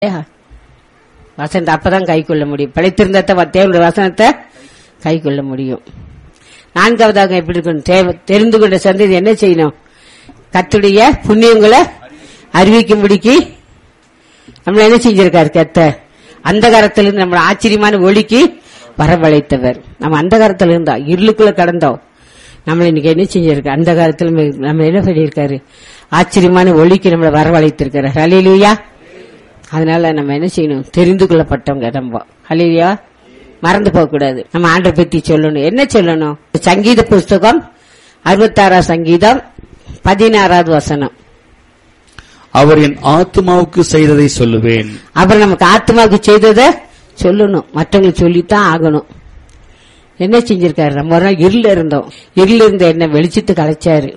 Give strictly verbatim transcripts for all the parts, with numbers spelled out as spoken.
வசனத்தை அப்பதான் கை கொள்ள முடியும். பிழைத்திருந்த தேவனுடைய வசனத்தை கை கொள்ள முடியும். நான்காவதாக எப்படி இருக்கணும்? தெரிந்து கொண்ட சந்ததி என்ன செய்யணும்? கர்த்தருடைய புண்ணியங்களை அறிவிக்கும்படிக்கு நம்மள என்ன செஞ்சிருக்காரு? கர்த்தர் அந்த காலத்திலிருந்து நம்மள ஆச்சரியமான ஒளிக்கு வரவழைத்தவர். நம்ம அந்த காலத்துல இருந்தா இருளுக்குள்ள கடந்தோம். நம்மள இன்னைக்கு என்ன செஞ்சிருக்காரு? அந்த காலத்துல நம்ம என்ன பண்ணிருக்காரு? ஆச்சரியமான ஒளிக்கு நம்மளை வரவழைத்திருக்காரு. ஹல்லேலூயா. அதனால நம்ம என்ன செய்யணும்? தெரிந்து கொள்ளப்பட்டவங்க நம்ம. ஹல்லேலூயா. மறந்து போக கூடாது. நம்ம ஆண்டவரை பத்தி சொல்லணும். என்ன சொல்லணும்? சங்கீத புஸ்தகம் அறுபத்தாறாம் சங்கீதம் பதினாறாவது வசனம். அவர் என் ஆத்மாவுக்கு செய்ததை சொல்லுவேன். அவர் நமக்கு ஆத்மாவுக்கு செய்ததை சொல்லணும். மற்றவங்களுக்கு சொல்லித்தான் ஆகணும். என்ன செஞ்சிருக்காரு? நம்ம ஒரு நாள் இருள இருந்தோம். இருள இருந்த என்ன வெளிச்சத்து கலைச்சாரு.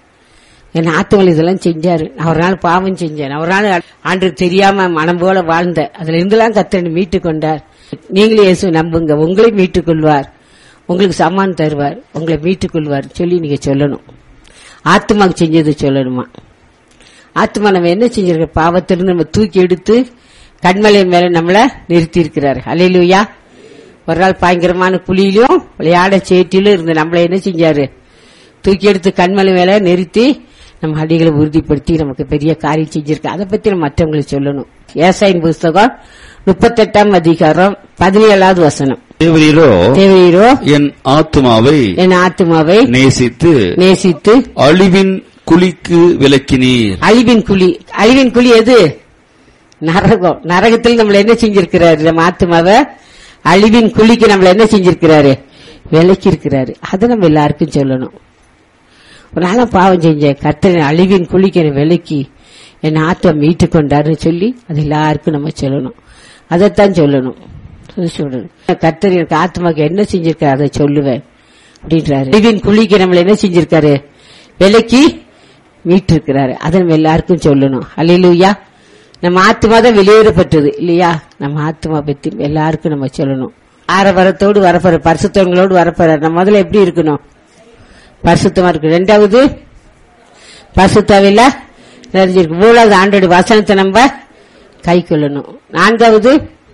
என் ஆத்மாவில் இதெல்லாம் செஞ்சாரு. ஒரு நாள் பாவம் செஞ்சேன். ஒரு நாள் ஆண்டு தெரியாம மனம் போல வாழ்ந்த அதுல இருந்தெல்லாம் கர்த்தர் மீட்டுக் கொண்டார். நீங்களே இயேசு நம்புங்க, உங்களை மீட்டுக் கொள்வார், உங்களுக்கு சமான் தருவார், உங்களை மீட்டுக் கொள்வார் சொல்லி நீங்க சொல்லணும். ஆத்மாவுக்கு செஞ்சது சொல்லணுமா? ஆத்மா நம்ம என்ன செஞ்சிருக்க? பாவத்திலிருந்து நம்ம தூக்கி எடுத்து கண்மலை மேல நம்மள நிறுத்தி இருக்கிறார். ஹல்லேலூயா. ஒரு நாள் பயங்கரமான குழியிலும் விளையாட சேட்டிலும் இருந்து நம்மள என்ன செஞ்சாரு? தூக்கி எடுத்து கண்மலை மேல நிறுத்தி நம்ம அடிகளை உறுதிப்படுத்தி நமக்கு பெரிய காரியம் செஞ்சிருக்கு. அதை பத்தி நம்ம மற்றவங்களுக்கு சொல்லணும். ஏசாயின் புஸ்தகம் முப்பத்தி எட்டாம் அதிகாரம் பதினேழாவது வசனம். தேவரீரோ தேவரீரோ என் ஆத்மாவை என் ஆத்மாவை நேசித்து நேசித்து அழிவின் குழிக்கு விலக்கினீர். அழிவின் குழி. அழிவின் குழி எது? நரகம். நரகத்தில் நம்மள என்ன செஞ்சிருக்கிறாரு? நம்ம ஆத்மாவை அழிவின் குழிக்கு நம்மள என்ன செஞ்சிருக்கிறாரு? விலக்கி இருக்கிறாரு. அதை நம்ம எல்லாருக்கும் சொல்லணும். ஒரு நாள பாவம் செஞ்ச கர்த்தர் அழிவின் குழிக்கு விலக்கி என் ஆத்மா மீட்டு கொண்டாருன்னு சொல்லி அது எல்லாருக்கும் நம்ம சொல்லணும். அதைத்தான் சொல்லணும். சொல்லணும். கர்த்தர் எனக்கு ஆத்மாக்கு என்ன செஞ்சிருக்காரு அதை சொல்லுவேன் அப்படின்றாரு. அழிவின் குழிக்கு நம்மள என்ன செஞ்சிருக்காரு? விலக்கி மீட்டு இருக்கிறாரு. அதை நம்ம எல்லாருக்கும் சொல்லணும். அல்லேலூயா. நம்ம ஆத்மா தான் வெளியேறப்பட்டது இல்லையா? நம்ம ஆத்மா பத்தி எல்லாருக்கும் நம்ம சொல்லணும். ஆரவரத்தோடு வரப்போற பரிசுத்தவங்களோடு வரப்போற நம்ம முதல்ல எப்படி இருக்கணும்? பரிசுத்தமா இருக்கு. ரெண்டாவது பரிசுத்தாவில நிறைஞ்சிருக்கு. மூணாவது ஆண்டோட வசனத்தை நம்ம கை கொள்ளணும். நான்காவது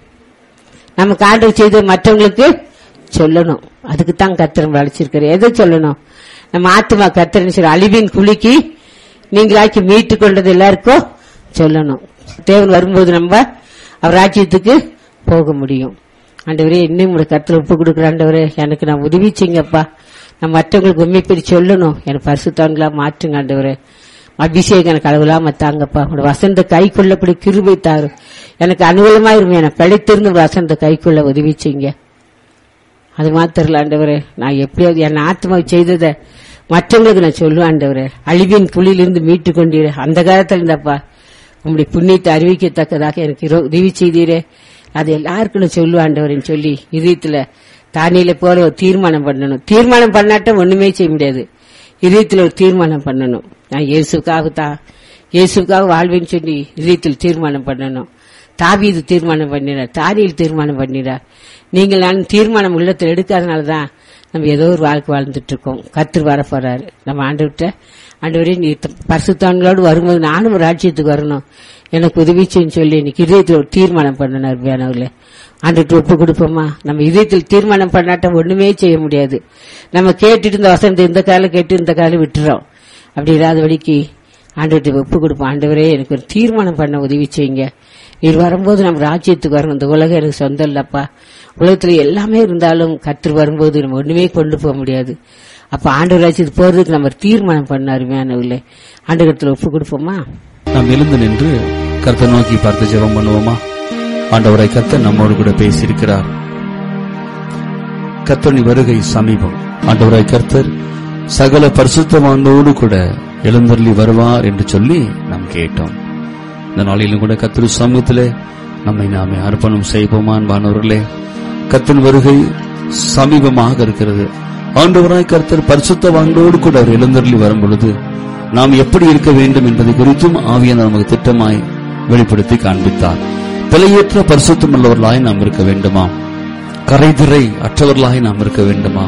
நமக்கு ஆண்டவர் செய்த மற்றவங்களுக்கு சொல்லணும். அதுக்குத்தான் கர்த்தர் அழைச்சிருக்காரு. எதை சொல்லணும்? நம்ம ஆத்மா கர்த்தர் அழிவின் குழிக்கு நீங்களாக்கி மீட்டு கொண்டது எல்லாருக்கும் சொல்லணும். தேவன் வரும்போது நம்ம அவர் ராஜ்யத்துக்கு போக முடியும். ஆண்டவரே இன்னும் உங்க கர்த்தர் ஒப்பு கொடுக்குற ஆண்டவரே எனக்கு நான் உதவி செய்யுங்கப்பா. நான் மற்றவங்களுக்கு உண்மைப்படி சொல்லணும். எனக்கு பரிசுத்தவான்களா மாற்றுங்க ஆண்டவரே. அபிஷேகம் எனக்கு அளவில்லாம தாங்கப்பா. உங்களோட வசந்த கை கொள்ளப்படி கிருபை தாரு. எனக்கு அனுகூலமா இருக்கும். எனக்கு பழித்திருந்து வசந்த கை கொள்ள உதவி செய்யுங்க. அது மாத்திரல ஆண்டவரே, நான் எப்படியாவது என் ஆத்மாவை செய்ததை மற்றவங்களுக்கு நான் சொல்லுவேன் ஆண்டவரே. அழிவின் குழியிலிருந்து மீட்டு கொண்டீரே. அந்த காலத்துல இருந்தப்பா உங்களுடைய புண்ணியத்தை அறிவிக்கத்தக்கதாக எனக்கு உதவி செய்தீரே. அது எல்லாருக்கும் நான் சொல்லுவேன் ஆண்டவரேன்னு சொல்லி இதயத்துல தானியில போல ஒரு தீர்மானம் பண்ணணும். தீர்மானம் பண்ணாட்ட ஒண்ணுமே செய்ய முடியாது. இதயத்துல ஒரு தீர்மானம் பண்ணணும். நான் இயேசுக்காக தான் இயேசுக்காக வாழ்வேன்னு சொல்லி இதயத்தில் தீர்மானம் பண்ணணும். தாவீது தீர்மானம் பண்ணினார், தானியேல் தீர்மானம் பண்ணினார். நீங்கள் நான் தீர்மானம் உள்ளத்தில் எடுக்காதனாலதான் நம்ம ஏதோ ஒரு வாழ்க்கை வாழ்ந்துட்டு இருக்கோம். கர்த்தர் வர போறாரு. நம்ம ஆண்டவர்கிட்ட ஆண்டவரே நீ பரிசுத்தவான்களோடு வரும்போது நானும் ஒரு ராஜ்யத்துக்கு வரணும், எனக்கு உதவி செய்யன்னு சொல்லி இன்னைக்கு இதயத்தில் ஒரு தீர்மானம் பண்ணணும். அருமையானவர்களே, ஆண்டவர்கிட்ட ஒப்பு கொடுப்போமா? நம்ம இதயத்தில் தீர்மானம் பண்ணாட்ட ஒண்ணுமே செய்ய முடியாது. நம்ம கேட்டுட்டு இந்த வசனத்தை இந்த காலம் கேட்டு இந்த காலம் விட்டுறோம். அப்படி இல்லாத வழிக்கு ஆண்டவர்கிட்ட ஒப்பு கொடுப்போம். ஆண்டவரே எனக்கு ஒரு தீர்மானம் பண்ண உதவி செய்யுங்க. நீர் வரும்போது நம்ம ராஜ்யத்துக்கு வரணும். இந்த உலகம் எனக்கு சொந்தம் இல்லப்பா. உலகத்துல எல்லாமே இருந்தாலும் கர்த்தர் வரும்போது நம்ம ஒண்ணுமே கொண்டு போக முடியாது. அப்ப ஆண்டவர் ராஜ்யத்துக்கு போறதுக்கு நம்ம தீர்மானம் பண்ண அருமையானவர்களே, ஆண்டவரத்துல ஒப்பு கொடுப்போமா? நாம் எழுந்து நின்று கர்த்தர் நோக்கி பார்த்து ஜெபம் பண்ணுவோமா? ஆண்டவரை கர்த்தர் நம்மோடு கூட பேசியிருக்கிறார். கர்த்தரின் வருகை சமீபம். ஆண்டவரை கர்த்தர் சகல பரிசுத்தவானோடு கூட எழுந்தருளி வருவார் என்று சொல்லி நாம் கேட்டோம். இந்த நாளிலும் கூட கர்த்தர் சமூகத்திலே நம்மை நாமே அர்ப்பணம் செய்வோமா? அன்பானவர்களே, கர்த்தரின் வருகை சமீபமாக இருக்கிறது. ஆண்டவராய் கர்த்தர் பரிசுத்தவானோடு கூட அவர் எழுந்தருளி வரும் பொழுது நாம் எப்படி இருக்க வேண்டும் என்பதை குறித்தும் ஆவியானவர் நமக்கு திட்டமாய் வெளிப்படுத்தி காண்பித்தார். பிழையற்ற பரிசுத்தம் உள்ளவர்களாய் நாம் இருக்க வேண்டுமா? கரைதிரை அற்றவர்களாய் நாம் இருக்க வேண்டுமா?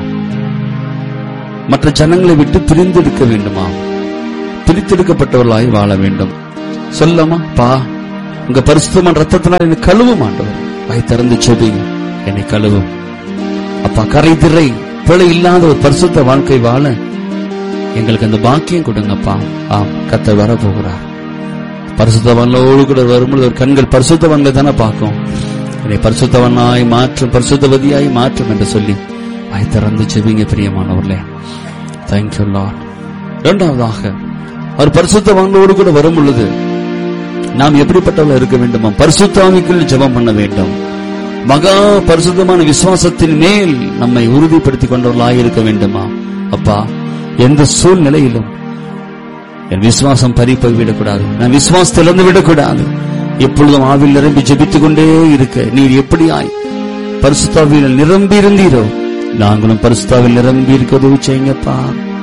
மற்ற ஜனங்களை விட்டு பிரிந்தெடுக்க வேண்டுமா? பிரித்தெடுக்கப்பட்டவர்களாய் வாழ வேண்டும். சொல்லமா? பா உங்க பரிசுத்தமான ரத்தத்தினால் என்னை கழுவும் ஆண்டவர். வாய் திறந்து செபிங்க, என்னை கழுவும் அப்பா. கரை திரை பிழை இல்லாத ஒரு பரிசுத்த வாழ்க்கை வாழ எங்களுக்கு அந்த பாக்கியம் கொடுங்கப்பா. ஆம், கர்த்தர் வர போகிறார். பரிசுத்தவான்களோடு கூட வரும்பொழுது ஒரு கண்கள் பரிசுத்தவான்களை தானே பார்க்கும். என்னை பரிசுத்தவனாய் மாற்றும், பரிசுத்தவதியாய் மாற்றும் என்று சொல்லி வாய் திறந்து செபிங்க பிரியமானவர்களே. Thank you Lord. இரண்டாவதாக, அவர் பரிசுத்தவான்களோடு கூட வரும் பொழுது நாம் எப்படிப்பட்டவர்கள் இருக்க வேண்டுமா? பரிசுத்த ஆவிக்குள் ஜெபம் பண்ண வேண்டும். மகா பரிசுத்தமான விசுவாசத்தின் மேல் நம்மை உறுதிப்படுத்திக் கொண்டவர்களாய் இருக்க வேண்டுமா? அப்பா, எந்த சூழ்நிலையிலும் என் விசுவாசம் பறிப்பை விடக்கூடாது, நான் விசுவாசத்தை இழந்து விடக்கூடாது. எப்பொழுதும் ஆவில் நிரம்பி ஜெபித்துக் கொண்டே இருக்க நீர் எப்படியாய் பரிசுத்தாவியில் நிரம்பி இருந்தீரோ நாங்களும் பரிசுத்தாவில் நிரம்பி இருக்க உதவி செய்யுங்கப்பா.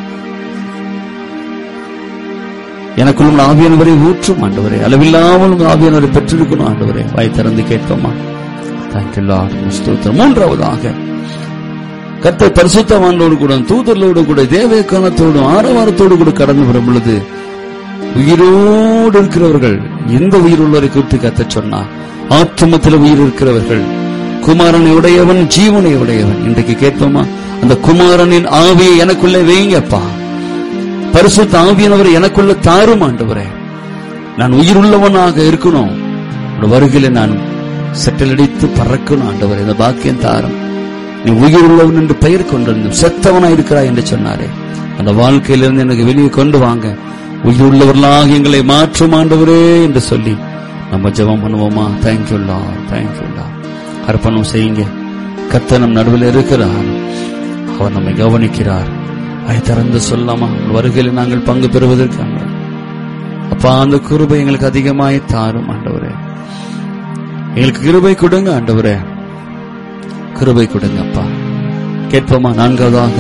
எனக்குள்ளும் ஆவியானவரை ஊற்றும் ஆண்டவரே, அளவில்லாமலும் ஆவியானவரை பெற்றிருக்கணும் ஆண்டவரே. வாய் திறந்து கேட்போமா? Thank you Lord. ஸ்தோத்திரம். மூன்றாவதாக, கர்த்தர் பரிசுத்தவான்களோடு கூட தூதர்களோடு கூட தேவகானத்தோடும் ஆரவாரத்தோடு கூட கடந்து வரும் பொழுது உயிரோடு இருக்கிறவர்கள், எந்த உயிர் உள்ளவரை குறித்து கர்த்தர் சொன்னார்? ஆத்துமத்தில் உயிர் இருக்கிறவர்கள், குமாரனை உடையவன் ஜீவனை உடையவன். இன்றைக்கு கேட்போமா? அந்த குமாரனின் ஆவியை எனக்குள்ளே வைங்கப்பா. பரிசுத்த ஆவியானவரை எனக்குள்ள தாரும் ஆண்டவரே. நான் உயிர் உள்ளவனாக இருக்கணும், வருகையில நான் செட்டலடித்து பறக்கணும் ஆண்டவரே. இந்த பாக்கியம் தாரும். நீ உயிர் உள்ளவன் என்று பெயர் கொண்டிருந்தும் செத்தவனா இருக்கிறாய் என்று சொன்னாரே, அந்த வாழ்க்கையிலிருந்து எனக்கு வெளியே கொண்டு வாங்க, உயிர் உள்ளவர்களாக எங்களை மாற்றும் ஆண்டவரே என்று சொல்லி நம்ம ஜெபம் பண்ணுவோமா? Thank you Lord, thank you Lord. அர்ப்பணம் செய்யுங்க. கர்த்தர் நம் நடுவில் இருக்கிறார், அவர் நம்மை கவனிக்கிறார். அதை திறந்து சொல்லாமா? வருகையில் நாங்கள் பங்கு பெறுவதற்கு அப்பா அந்த கிருபை எங்களுக்கு அதிகமாய் தாரும் ஆண்டவரே. எங்களுக்கு கிருபை கொடுங்க ஆண்டவரே, கிருபை கொடுங்க அப்பா. கேட்போமா? நான்காவதாக,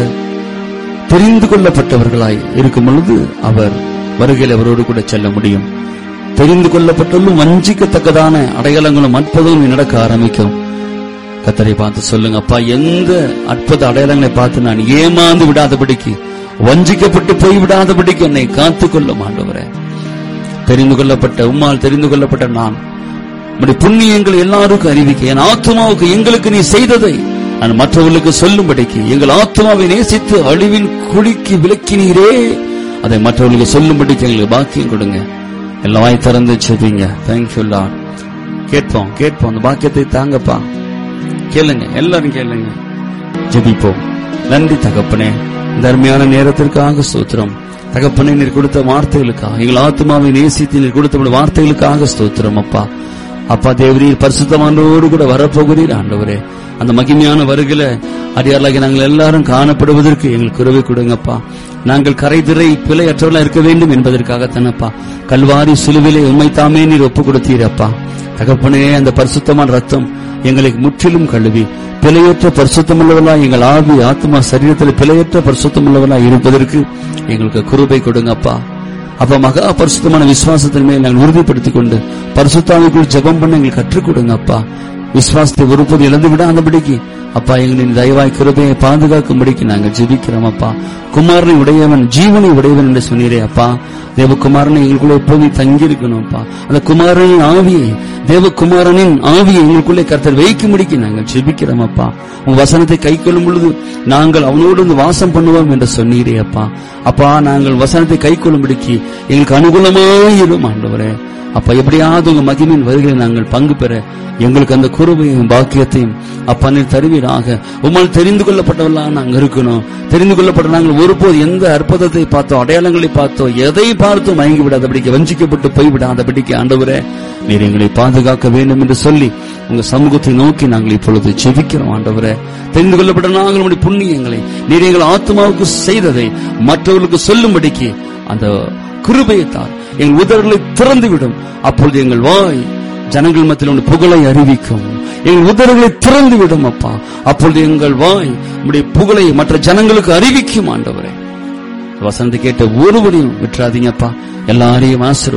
தெரிந்து கொள்ளப்பட்டவர்களாய் இருக்கும் பொழுது அவர் வருகையில் அவரோடு கூட செல்ல முடியும். தெரிந்து கொள்ளப்பட்டாலும் வஞ்சிக்கத்தக்கதான அடையாளங்களும் அற்புதங்களும் நடக்க ஆரம்பிக்கும். கர்த்தரை பார்த்து சொல்லுங்க, அப்பா எந்த அற்புத அடையாளங்களை பார்த்து நான் ஏமாந்து விடாதபடிக்கு, வஞ்சிக்கப்பட்டு போய் விடாதபடிக்கு என்னை காத்துக்கொள்ளும் ஆண்டவரே. தெரிந்து கொள்ளப்பட்ட உம்மால் தெரிந்து கொள்ளப்பட்ட நான் உம்முடைய புண்ணியங்கள் எல்லாருக்கும் அறிவிக்க, என் ஆத்மாவுக்கு எங்களுக்கு நீ செய்ததை நான் மற்றவர்களுக்கு சொல்லும்படிக்கு, எங்கள் ஆத்மாவை நேசித்து அழிவின் குழிக்கு விலக்கினீரே அதை மற்றவர்களுக்கு சொல்லும்படிக்கு எங்களுக்கு பாக்கியம் கொடுங்க. எல்லாம் வாய் திறந்து செபிங்க. Thank you Lord. கேட்போம் கேட்போம் அந்த பாக்கியத்தை தாங்கப்பா. கேளுங்க, எல்லாரும் கேளுங்க, ஜெபிப்போம். நன்றி தகப்பனே, இந்த அருமையான நேரத்திற்காக ஸ்தோத்திரம். தகப்பனே, நீர் கொடுத்த வார்த்தைகளுக்காக, எங்கள் ஆத்மாவை நேசித்து நீர் கொடுத்த வார்த்தைகளுக்காக ஸ்தோத்திரம். அப்பா அப்பா தேவரீர் பரிசுத்தவானோடு கூட வரப்போகிறீர் ஆண்டவரே. அந்த மகிமையான வருகையில அடியார்களாகி நாங்கள் எல்லாரும் காணப்படுவதற்கு எங்களுக்கு கிருபை கொடுங்கப்பா. நாங்கள் கரை திரை பிழையற்றவர்களா இருக்க வேண்டும் என்பதற்காகத்தானப்பா கல்வாரி சிலுவிலே உம்மை தாமே நீர் ஒப்பு கொடுத்தீரப்பா. தகப்பனே, அந்த பரிசுத்தமான ரத்தம் எங்களை முற்றிலும் கழுவி பிழையற்ற பரிசுத்தமுள்ளவர்களா, எங்கள் ஆவி ஆத்மா சரீரத்தில் பிழையற்ற பரிசுத்தமுள்ளவர்களா இருப்பதற்கு எங்களுக்கு கிருபை கொடுங்கப்பா. அப்ப மகா பரிசுத்தமான விசுவாசத்தின் மேல் நாங்கள் உறுதிப்படுத்திக் கொண்டு பரிசுத்தாவிக்குள் ஜெபம் பண்ண எங்களுக்கு கற்றுக் கொடுங்க அப்பா. விசுவாசத்தை ஒருபோது இழந்து விடாதபடிக்கு அப்பா எங்களின் தயவாய் கிருபையை பாதுகாக்கும்படிக்கு நாங்கள் ஜெபிக்கிறோம் அப்பா. குமாரனை உடையவன் ஜீவனை உடையவன் என்று சொன்னீரே அப்பா. தேவகுமாரனை எங்களுக்குள்ள எப்போதும் தங்கி இருக்கணும் அப்பா. அந்த குமாரனின் ஆவியை, தேவகுமாரனின் ஆவியை எங்களுக்குள்ளே கர்த்தர் வைக்கும்படிக்கு நாங்கள் ஜெபிக்கிறோம் அப்பா. உன் வசனத்தை கை கொள்ளும் பொழுது நாங்கள் அவனோடு வந்து வாசம் பண்ணுவோம் என்று சொன்னீரே அப்பா. அப்பா நாங்கள் வசனத்தை கை கொள்ளும்படிக்கு எங்களுக்கு அனுகூலமாயிரும் ஆண்டவரே. அப்ப எப்படியாவது உங்க மகிமையின் வருகையை நாங்கள் பங்கு பெற எங்களுக்கு அந்த குருபையும் பாக்கியத்தையும் அப்பா நீர் தருவீராக. உம்மால் தெரிந்து கொள்ளப்பட்டவர்களாக நாங்கள் இருக்கணும். தெரிந்து கொள்ளப்பட்ட நாங்கள் ஒருபோது எந்த அற்புதத்தை பார்த்தோம், அடையாளங்களை பார்த்தோம், எதை பார்த்தோம் மயங்கி விடாதபடிக்கு, வஞ்சிக்கப்பட்டு போய்விடாதபடிக்கு ஆண்டவரே நீர் எங்களை பாதுகாக்க வேண்டும் என்று சொல்லி உங்க சமூகத்தை நோக்கி நாங்கள் இப்பொழுது ஜெபிக்கிறோம் ஆண்டவரே. தெரிந்து கொள்ளப்பட்ட நாங்கள் உங்களுடைய புண்ணியங்களை நீர் எங்கள் ஆத்மாவுக்கு செய்ததை மற்றவர்களுக்கு சொல்லும்படிக்கு அந்த கிருபையைத்தான் எங்கள் உதடுகளை திறந்துவிடும். அப்பொழுது எங்கள் வாய் ஜனங்கள் மத்தியில் புகழை அறிவிக்கும். எங்கள் உதடுகளை திறந்துவிடும் அப்பா. அப்பொழுது எங்கள் வாய் உம்முடைய புகழை மற்ற ஜனங்களுக்கு அறிவிக்கும் ஆண்டவரே. வசனத்தை கேட்ட ஒருவரையும் விட்டுறாதீங்கப்பா. எல்லாரையும் ஆசீர்வதிங்க.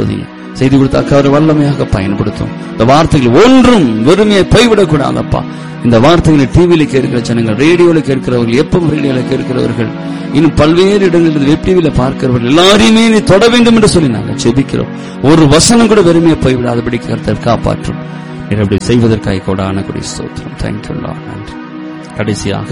செய்தி கொடுத்த அக்காவை வல்லமையாக பயன்படுத்தும். இந்த வார்த்தைகள் ஒன்றும் வெறுமையை போய்விடக்கூடாதப்பா. இந்த வார்த்தைகளை டிவியில கேட்கிற ஜனங்கள், ரேடியோல கேட்கிறவர்கள், எப்பவும் ரேடியோல கேட்கிறவர்கள், இன்னும் பல்வேறு இடங்களில் வெப் டிவியில பார்க்கிறவர்கள் எல்லாரையுமே நீ தொட வேண்டும் என்று சொல்லி நாங்கள் ஜெபிக்கிறோம். ஒரு வசனம் கூட வெறுமையை போய்விடாதபடி கர்த்தர் காப்பாற்றும். அப்படி செய்வதற்காக கொடான கொடி ஸ்தோத்திரம். Thank you Lord. நன்றி. கடைசியாக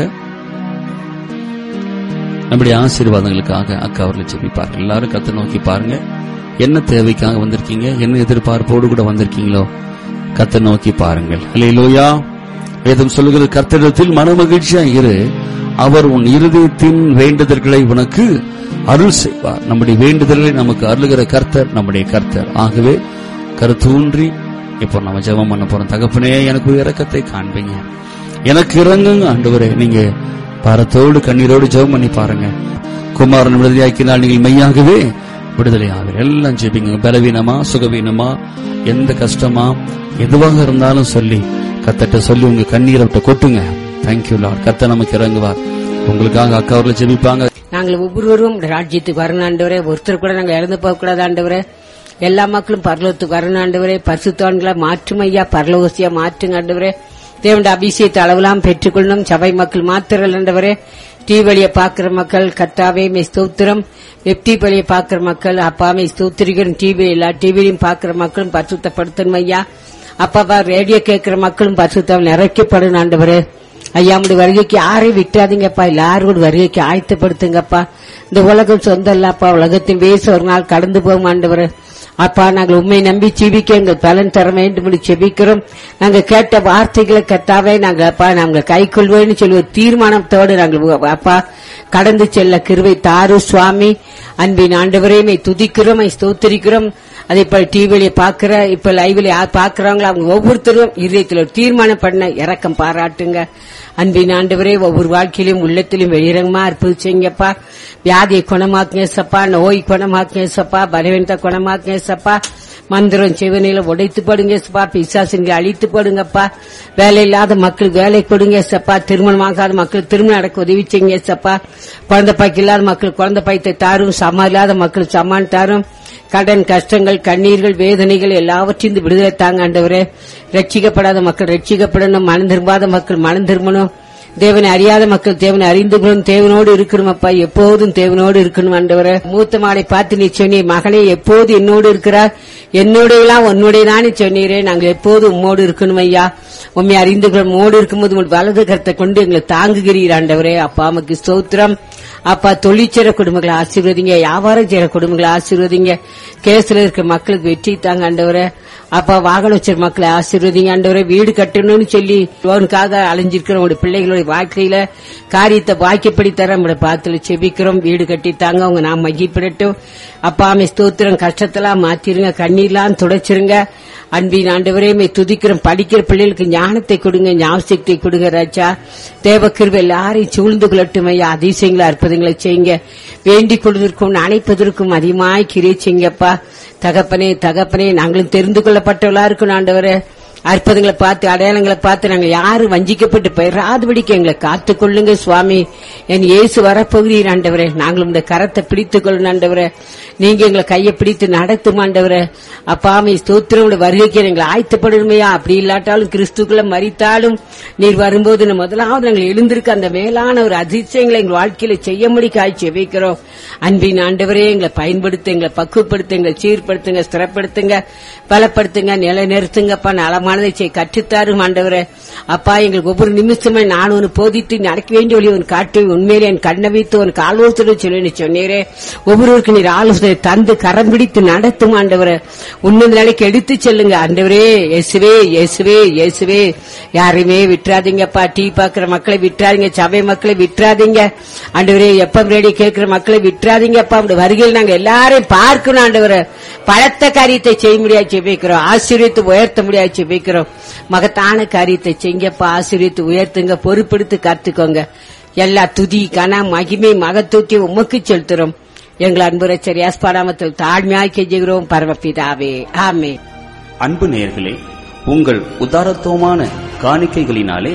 நம்முடைய ஆசீர்வாதங்களுக்காக அக்கா அவர்கள் ஜெபிப்பார்கள். எல்லாரும் கர்த்தரை நோக்கி பாருங்க. என்ன தேவைக்காக வந்திருக்கீங்க, என்ன எதிர்பார்ப்போடு கூட வந்திருக்கீங்களோ கர்த்தரை நோக்கி பாருங்கள். அல்லேலூயா. வேதம் சொல்லுகிறது, கர்த்தரிடத்தில் மனமகிழ்ச்சியா இரு, அவர் உன் இருதயத்தின் வேண்டுதல்களை உனக்கு அருள் செய்வார். நம்முடைய வேண்டுதல்களை நமக்கு அருளுகிற கர்த்தர் நம்முடைய கர்த்தர். ஆகவே கருத்தூன்றி இப்போ நம்ம ஜெபம் பண்ண போறோம். தகப்பனே, எனக்கு இரக்கத்தை காண்பீங்க, எனக்கு இறங்குங்க ஆண்டவரே. நீங்க பாரத்தோடு கண்ணீரோடு ஜெபம் பண்ணி பாருங்க. குமாரன் விடுதலையாக்கினால் நீங்கள் மெய்யாகவே விடுதலை ஆவீர்கள். எல்லாம் ஜெபிங்க. பலவீனமா, சுகவீனமா, எந்த கஷ்டமா, எதுவாக இருந்தாலும் சொல்லி கர்த்தர்ட்ட சொல்லி உங்க கண்ணீரை விட்டு கொட்டுங்க. Thank you Lord. கர்த்தர் நமக்கு இறங்குவார். உங்களுக்காக அக்கா அவர்களை ஜெபிப்பாங்க. நாங்கள் ஒவ்வொருவரும் ராஜ்யத்துக்கு வரணும் ஆண்டவரே. ஒருத்தர் கூட நாங்கள் இறந்து போக கூடாது ஆண்டவரே. எல்லா மக்களும் பரலோகத்துக்கு வரணும் ஆண்டவரே. பரிசுத்தவான்களா மாற்றும் ஐயா, பரலோகசியா மாற்றுங்க ஆண்டவரே. தேவனுடைய அபிஷேகத்தை அளவெல்லாம் பெற்றுக்கொள்ளணும். சபை மக்கள் மாத்திரல் ஆண்டவரே. டிவி வழியை பாக்குற மக்கள் கர்த்தாவே மே ஸ்தோத்திரம். வெப்டி வழியை பாக்குற மக்கள் அப்பாமே ஸ்தோத்திரிக்கிறோம். டிவி எல்லா டிவிலையும் பாக்குற மக்களும் பரிசுத்தப்படுத்தணும் ஐயா. அப்பா ரேடியோ கேட்கிற மக்களும் பரிசுத்தம் நிறைக்கப்படும் ஆண்டவரே. ஐயா, உடைய வருகைக்கு யாரையும் விட்டுறாதீங்கப்பா. எல்லாரும் வருகைக்கு ஆயத்தப்படுத்துங்கப்பா. இந்த உலகம் சொந்தம் இல்லப்பா. உலகத்தின் வேச ஒரு நாள் கடந்து போகும் ஆண்டவரே. அப்பா, நாங்கள் உண்மை நம்பி ஜெபிக்க எங்கள் பலன் தர வேண்டும் என்று ஜெபிக்கிறோம். நாங்கள் கேட்ட வார்த்தைகளை கர்த்தாவே நாங்கள் அப்பா நாங்கள் கை கொள்வோம்னு சொல்லி ஒரு தீர்மானத்தோடு நாங்கள் அப்பா கடந்து செல்ல கிருபை தாரு சுவாமி. அன்பின் ஆண்டவரே, மை துதிக்கிறோம், மை ஸ்தோத்திரிக்கிறோம். அதே போல டிவியில பாக்குற இப்ப லைவ்ல யார் பாக்குறாங்களோ அவங்க ஒவ்வொருத்தரும் இதயத்தில் ஒரு தீர்மானம் பண்ண இரக்கம் பாராட்டுங்க. அன்பின் ஆண்டவரே, ஒவ்வொரு வாழ்க்கையிலும் உள்ளத்திலும் வெளியிறங்கமா அற்புதிச்சீங்கப்பா. வியாதியை குணமாக்குங்க சப்பா, நோய் குணமாக்குங்க சப்பா, பலவீனத்தை குணமாக்குங்க சப்பா. மந்திரம் செவனையில உடைத்து படுங்க சப்பா, பிசாசுங்க அழித்து படுங்கப்பா. வேலை இல்லாத மக்கள் வேலை கொடுங்க சப்பா, திருமணமாகாத மக்கள் திருமணம் நடக்க உதவி செய்யுங்க சப்பா. குழந்தை பாய்க்கு இல்லாத மக்கள் குழந்தை பாய்த்தை தாரும், சமா இல்லாத மக்கள் சமான் தாரும். கடன் கஷ்டங்கள் கண்ணீர்கள் வேதனைகள் எல்லாவற்றையும் விடுதலை தாங்க ஆண்டவரே. ரட்சிக்கப்படாத மக்கள் ரட்சிக்கப்படணும், மனம் திரும்பாத மக்கள் மனம் திரும்பணும். தேவனை அறியாத மக்கள் தேவனை அறிந்து கொள்ளும். தேவனோடு இருக்கணும் அப்பா, எப்போதும் தேவனோடு இருக்கணும் ஆண்டவரே. மூத்த மாடை பார்த்து நீ சொன்னீ, மகனே எப்போது என்னோடு இருக்கிறார், என்னோடையெல்லாம் உன்னுடையதானே சொன்னீரே. நாங்கள் எப்போது உம்மோடு இருக்கணும் ஐயா. உண்மை அறிந்து கொள்ளும். மோடு இருக்கும்போது உங்கள் வலது கருத்தை கொண்டு எங்களை தாங்குகிறீர் ஆண்டவரே. அப்பா நமக்கு ஸ்தோத்திரம். அப்பா, தொழிற்சேர குடும்பங்களை ஆசீர்வதிங்க, வியாபாரம் செய்யற குடும்பங்களை ஆசீர்வதிங்க. கேஸ்ல இருக்க மக்களுக்கு வெற்றி தாங்க ஆண்டவரே. அப்பா, வாகன வச்சிருக்க மக்களை ஆசீர்வதிங்க ஆண்டவரே. வீடு கட்டணும்னு சொல்லி லோனுக்காக அலைஞ்சிருக்கிற உங்களுடைய பிள்ளைகளுடைய வாழ்க்கையில காரியத்தை வாய்க்கப்படி தர நம்முடைய பாத்துல செபிக்கிறோம். வீடு கட்டித்தாங்க, அவங்க நாம் மகிழ்ப்படட்டும். அப்பா மே ஸ்தோத்திரம். கஷ்டத்தெல்லாம் மாத்திருங்க, கண்ணீர்லாம் துடைச்சிருங்க. அன்பின் ஆண்டவரே மே துதிக்கிறோம். படிக்கிற பிள்ளைகளுக்கு ஞானத்தை கொடுங்க, ஞாபகத்தை கொடுங்க ராஜா. தேவக்கிருபை எல்லாரையும் சூழ்ந்து கொள்ளட்டும் ஐயா. அதிசயங்களை அற்புதங்களை செய்யுங்க. வேண்டிக் கொள்வதற்கும் அணைப்பதற்கும் அதிகமாய் கிரியை செய்யுங்கப்பா. தகப்பனே தகப்பனே, நாங்களும் தெரிந்து கொள்ளப்பட்டவளா இருக்கணும் ஆண்டவரே. அற்புதங்களை பார்த்து அடையாளங்களை பார்த்து நாங்கள் யாரும் வஞ்சிக்கப்பட்டு பெயராதபடிக்கு எங்களை காத்துக் கொள்ளுங்க சுவாமி. என் இயேசு வரப்போகிறீர் ஆண்டவரே. நாங்களும் இந்த கரத்தை பிடித்துக் கொள்ளணும் ஆண்டவரே. நீங்க எங்களை கையை பிடித்து நடத்தும் ஆண்டவரே. அப்பாமை ஸ்தோத்திரம் வருகைக்கு எங்களை ஆயத்தப்படணுமையா. அப்படி இல்லாட்டாலும் கிறிஸ்துக்குள்ள மரித்தாலும் நீர் வரும்போது முதலாவது நாங்கள் எழுந்திருக்க அந்த மேலான ஒரு அதிசயங்களை எங்கள் வாழ்க்கையில செய்ய முடி காய்ச்சி வைக்கிறோம். அன்பின் ஆண்டவரே, எங்களை பயன்படுத்த, எங்களை பக்குவப்படுத்த, எங்களை சீர்படுத்துங்க, ஸ்திரப்படுத்துங்க, பலப்படுத்துங்க, நிலை நிறுத்துங்கப்பா. நலமானதை செய்ய கற்றுத்தாரும் ஆண்டவரே. அப்பா, எங்களுக்கு ஒவ்வொரு நிமிஷமே நான் ஒன்று போதித்து நடக்க வேண்டிய வழி ஒன்று காட்டு, உண்மையிலே என் கண்ணை வைத்து உனக்கு ஆலோசனை சொல்லி சொன்னீரே. ஒவ்வொருவருக்கு நீர் ஆலோசனை தந்து கரம் பிடித்து நடத்தும் ஆண்டவரே. உன்னத நிலைக்கு எடுத்து செல்லுங்க ஆண்டவரே. இயேசுவே இயேசுவே இயேசுவே. யாரையுமே விட்டுறாதீங்கப்பா. டீ பாக்குற மக்களை விட்டுறாதீங்க, சபை மக்களை விட்டுறாதீங்க ஆண்டவரே. எப்ப ரேடியோ கேட்கிற மக்களை விட்டுறாதீங்கப்பா. அப்படி வருகையில் நாங்க எல்லாரையும் பார்க்கணும் ஆண்டவரே. பலத்த காரியத்தை செய்ய முடியாது செபிக்கிறோம். ஆசீர்வதித்து உயர்த்த முடியாது செபிக்கிறோம். மகத்தான காரியத்தை செய்யப்பா. ஆசீர்வதித்து உயர்த்துங்க, பொறுப்பெடுத்து காத்துக்கோங்க. எல்லா துதி கன மகிமை மகத்தூக்கி உமக்கு செலுத்துறோம். எங்கள் அன்பு ரட்சகர் இயேசு நாமத்தில் தாழ்மையாய் கெஞ்சுகிறோம் பரமபிதாவே, ஆமென். அன்பு நேயர்களே, உங்கள் உதாரத்துவமான காணிக்கைகளினாலே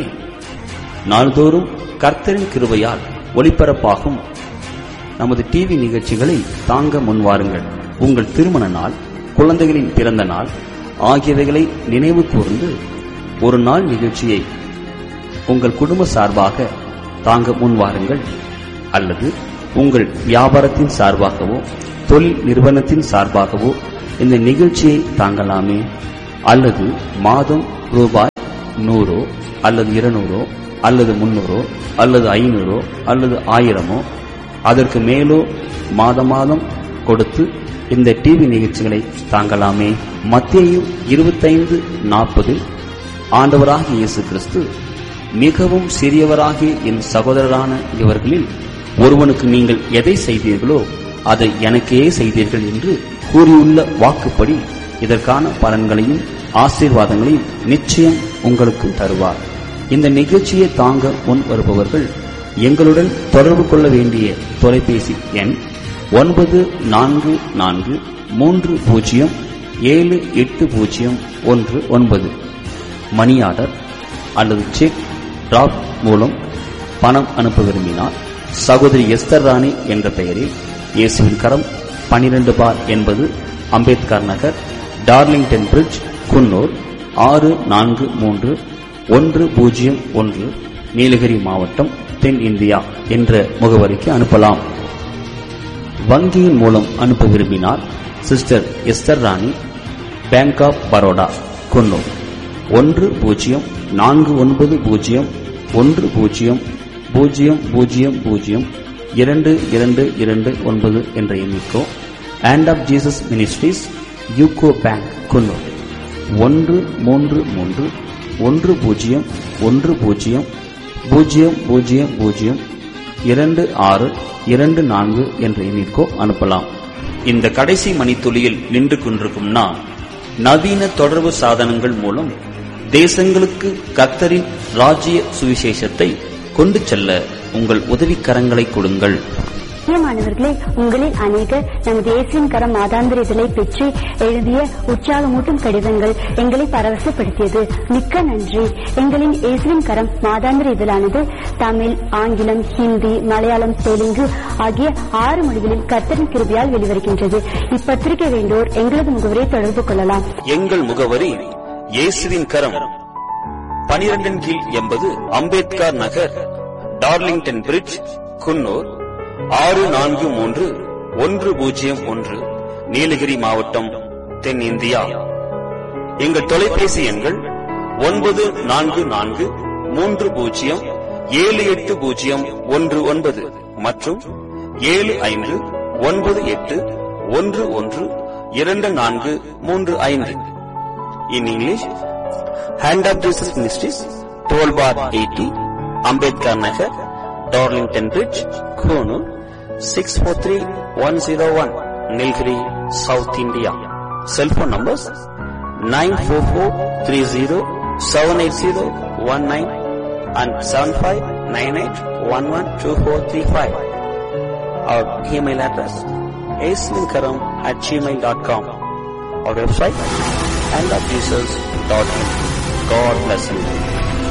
நாள்தோறும் கர்த்தரின் கிருபையால் ஒளிபரப்பாகும் நமது டிவி நிகழ்ச்சிகளை தாங்க முன்வாருங்கள். உங்கள் திருமண நாள், குழந்தைகளின் பிறந்த நாள் ஆகியவைகளை நினைவு கூர்ந்து ஒரு நாள் நிகழ்ச்சியை உங்கள் குடும்ப சார்பாக தாங்க முன்வாருங்கள். அல்லது உங்கள் வியாபாரத்தின் சார்பாகவோ தொழில் நிறுவனத்தின் சார்பாகவோ இந்த நிகழ்ச்சியை தாங்கலாமே. அல்லது மாதம் ரூபாய் நூறோ அல்லது இருநூறோ அல்லது முன்னூறோ அல்லது ஐநூறோ அல்லது ஆயிரமோ அதற்கு மேலோ மாதம் மாதம் கொடுத்து இந்த டிவி நிகழ்ச்சிகளை தாங்கலாமே. மத்தேயு இருபத்தைந்து நாற்பது ஆண்டவராகிய இயேசு கிறிஸ்து, மிகவும் சிறியவராகிய என் சகோதரரான இவர்களில் ஒருவனுக்கு நீங்கள் எதை செய்தீர்களோ அதை எனக்கே செய்தீர்கள் என்று கூறியுள்ள வாக்குப்படி இதற்கான பலன்களையும் ஆசீர்வாதங்களையும் நிச்சயம் உங்களுக்கு தருவார். இந்த நிகழ்ச்சியை தாங்க முன் வருபவர்கள் எங்களுடன் தொடர்பு கொள்ள வேண்டிய தொலைபேசி எண் ஒன்பது நான்கு நான்கு மூன்று பூஜ்ஜியம் ஏழு எட்டு பூஜ்ஜியம் ஒன்று ஒன்பது. மணி ஆர்டர் அல்லது செக் டிராப் மூலம் பணம் அனுப்ப விரும்பினால் சகோதரி எஸ்தர் ராணி என்ற பெயரில் இயேசுவின் கரம் பனிரெண்டு பார் என்பது அம்பேத்கர் நகர், டார்லிங்டன் பிரிட்ஜ், குன்னூர் ஆறு நான்கு மூன்று ஒன்று பூஜ்ஜியம் ஒன்று, நீலகிரி மாவட்டம், தென் இந்தியா என்ற முகவரிக்கு அனுப்பலாம். வங்கியின் மூலம் அனுப்ப விரும்பினால் சிஸ்டர் எஸ்தர் ராணி, பேங்க் ஆப் பரோடா, குன்னூர் ஒன்று பூஜ்ஜியம் நான்கு ஒன்பது பூஜ்ஜியம் ஒன்று பூஜ்ஜியம் பூஜ்ஜியம் பூஜ்ஜியம் பூஜ்ஜியம் இரண்டு இரண்டு இரண்டு ஒன்பது என்ற எண்ணிக்கோ, hand of Jesus ministries, UCO bank, Coonoor ஒன்று மூன்று மூன்று ஒன்று பூஜ்ஜியம் ஒன்று பூஜ்ஜியம் பூஜ்ஜியம் பூஜ்ஜியம் பூஜ்ஜியம் இரண்டு ஆறு இரண்டு நான்கு என்ற எண்ணிற்கோ அனுப்பலாம். இந்த கடைசி மணித்துளியில் நின்று கொண்டிருக்கும் நான், நவீன தொடர்பு சாதனங்கள் மூலம் தேசங்களுக்கு கர்த்தரின் ராஜ்ய சுவிசேஷத்தை கொண்டு செல்ல உங்கள் உதவிக்கரங்களை கொடுங்கள். பிரியமானவர்களே, உங்களில் அநேகர் நமது இயேசுவின் கரம் மாதாந்திர இதழை பெற்று எழுதிய உற்சாகமூட்டும் கடிதங்கள் எங்களை பரவசப்படுத்தியது. மிக்க நன்றி. எங்களின் இயேசுவின் கரம் மாதாந்திர இதழானது தமிழ், ஆங்கிலம், ஹிந்தி, மலையாளம், தெலுங்கு ஆகிய ஆறு மொழிகளில் கர்த்தரின் கிருபையால் வெளிவருகின்றது. இப்பத்திரிகை வேண்டோர் எங்களது முகவரியை தொடர்பு கொள்ளலாம். எங்கள் முகவரி இயேசுவின் கரம், பனிரெண்டின் கீழ் எண்பது அம்பேத்கர் நகர், டார்லிங்டன் பிரிட்ஜ், குன்னூர் ஆறு நான்கு மூன்று ஒன்று பூஜ்ஜியம் ஒன்று, நீலகிரி மாவட்டம், தென் இந்தியா. எங்கள் தொலைபேசி எண்கள் ஒன்பது நான்கு நான்கு மூன்று பூஜ்ஜியம் ஏழு எட்டு பூஜ்ஜியம் ஒன்று ஒன்பது மற்றும் ஏழு ஐந்து ஒன்பது எட்டு ஒன்று ஒன்று இரண்டு நான்கு மூன்று ஐந்து. In English, hand of Jesus ministries, twelve bar eighty, Ambedkar Nagar, Darlington bridge, Coonoor six four three one zero one, Nilgiri, south India. Cellphone numbers nine four four three zero seven eight zero one nine and seven five nine eight one one two four three five. Our email address aislinkaram at gmail dot com. Our website and of jesus dot in. God bless you.